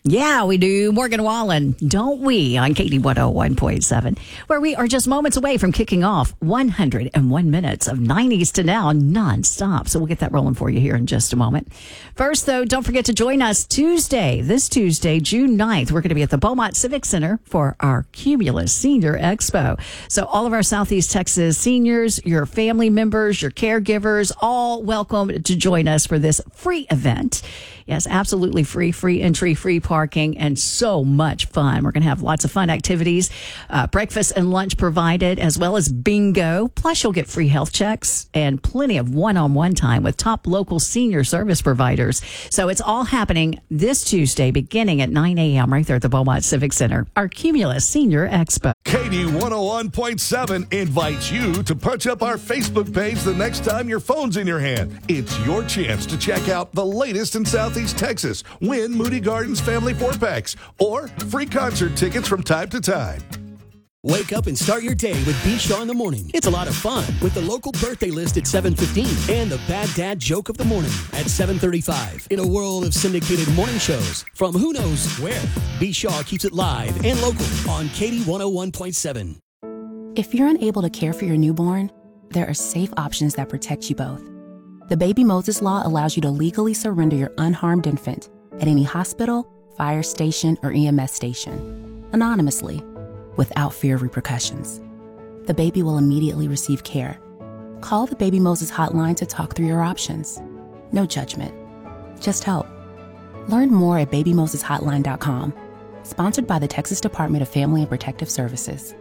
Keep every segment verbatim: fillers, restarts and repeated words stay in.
Yeah, we do. Morgan Wallen, don't we, on K D one oh one point seven, where we are just moments away from kicking off one hundred one minutes of nineties to now nonstop. So we'll get that rolling for you here in just a moment. First, though, don't forget to join us Tuesday, this Tuesday, June ninth. We're going to be at the Beaumont Civic Center for our Cumulus Senior Expo. So all of our Southeast Texas seniors, your family members, your caregivers, all welcome to join us for this free event. Yes, absolutely free, free entry, free parking, and so much fun. We're going to have lots of fun activities, uh, breakfast and lunch provided, as well as bingo. Plus, you'll get free health checks and plenty of one-on-one time with top local senior service providers. So it's all happening this Tuesday, beginning at nine a.m. right there at the Beaumont Civic Center, our Cumulus Senior Expo. K D one oh one point seven invites you to punch up our Facebook page the next time your phone's in your hand. It's your chance to check out the latest in Southeast Texas, win Moody Gardens family four-packs, or free concert tickets from time to time. Wake up and start your day with B. Shaw in the Morning. It's a lot of fun with the local birthday list at seven fifteen and the Bad Dad Joke of the Morning at seven thirty-five. In a world of syndicated morning shows from who knows where, B. Shaw keeps it live and local on K D one oh one point seven. If you're unable to care for your newborn, there are safe options that protect you both. The Baby Moses Law allows you to legally surrender your unharmed infant at any hospital, fire station, or E M S station, anonymously, without fear of repercussions. The baby will immediately receive care. Call the Baby Moses hotline to talk through your options. No judgment, just help. Learn more at baby moses hotline dot com. Sponsored by the Texas Department of Family and Protective Services.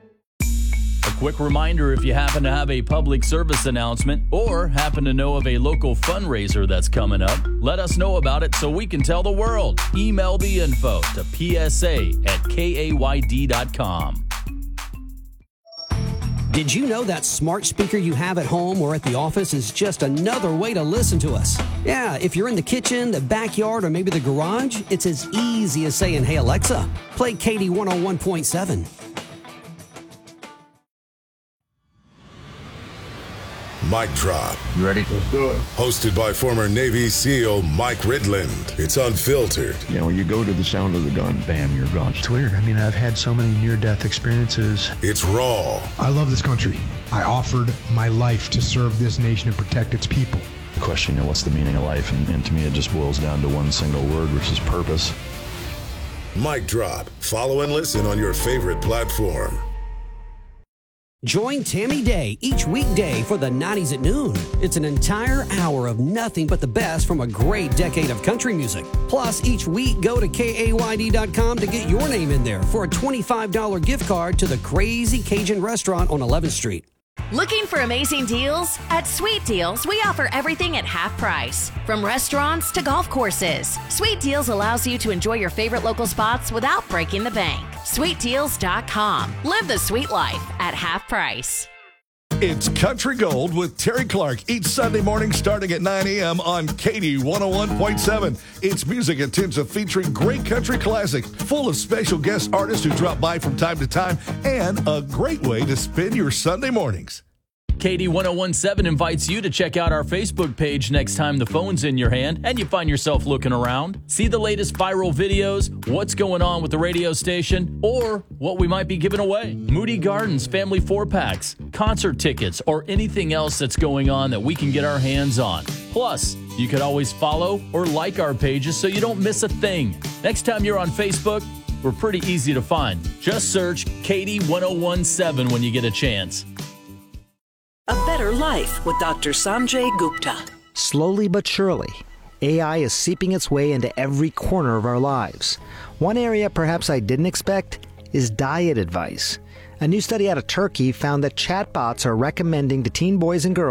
A quick reminder, if you happen to have a public service announcement or happen to know of a local fundraiser that's coming up, let us know about it so we can tell the world. Email the info to p s a at k a y d dot com. Did you know that smart speaker you have at home or at the office is just another way to listen to us? Yeah, if you're in the kitchen, the backyard, or maybe the garage, it's as easy as saying, "Hey Alexa, play K D one oh one point seven. Mic Drop. You ready? Let's do it. Hosted by former Navy SEAL Mike Ridland. It's unfiltered. You know, when you go to the sound of the gun, bam, you're gone. It's weird. I mean, I've had so many near-death experiences. It's raw. I love this country. I offered my life to serve this nation and protect its people. The question, you know, what's the meaning of life? And, and to me, it just boils down to one single word, which is purpose. Mic Drop. Follow and listen on your favorite platform. Join Tammy Day each weekday for the nineties at noon. It's an entire hour of nothing but the best from a great decade of country music. Plus, each week, go to K A Y D dot com to get your name in there for a twenty-five dollars gift card to the Crazy Cajun Restaurant on eleventh street. Looking for amazing deals? At Sweet Deals, we offer everything at half price. From restaurants to golf courses, Sweet Deals allows you to enjoy your favorite local spots without breaking the bank. sweet deals dot com. Live the sweet life at half price. It's Country Gold with Terry Clark each Sunday morning starting at nine a.m. on K D one oh one point seven. It's music and tunes of featuring great country classics, full of special guest artists who drop by from time to time, and a great way to spend your Sunday mornings. K D one oh one point seven invites you to check out our Facebook page next time the phone's in your hand and you find yourself looking around. See the latest viral videos, what's going on with the radio station, or what we might be giving away. Moody Gardens family four-packs, concert tickets, or anything else that's going on that we can get our hands on. Plus, you could always follow or like our pages so you don't miss a thing. Next time you're on Facebook, we're pretty easy to find. Just search K D one oh one point seven when you get a chance. A Better Life with Doctor Sanjay Gupta. Slowly but surely, A I is seeping its way into every corner of our lives. One area perhaps I didn't expect is diet advice. A new study out of Turkey found that chatbots are recommending to teen boys and girls